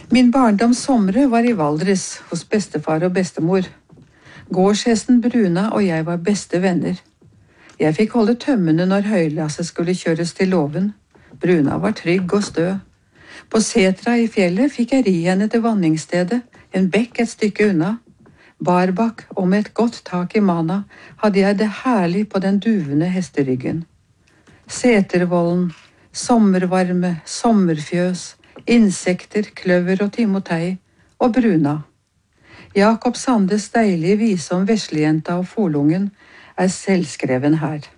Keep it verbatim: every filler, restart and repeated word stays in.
Min barndoms somre var i Valdres, hos bestefar og bestemor. Gårdshesten Bruna og jeg var beste venner. Jeg fikk holde tømmene når høylasset skulle kjøres til låven. Bruna var trygg og stø. På setra i fjellet fikk jeg ri henne til vanningsstedet, en bekk et stykke unna. Barbakk og med et godt tak i mana hadde jeg det herlig på den duvende hesteryggen. Setervollen, sommervarme, sommerfjøs, insekter, kløver og timotei, og Bruna. Jakob Sandes deilige vise om veslejenta og folungen er selvskreven her.